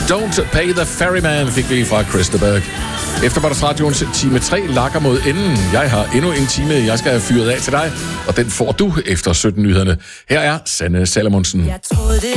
Don't Pay the Ferryman fik vi fra Christerberg. Eftermiddagsradioens time 3 lakker mod enden. Jeg har endnu en time, jeg skal have fyret af til dig, og den får du efter 17 nyhederne. Her er Sanne Salomonsen.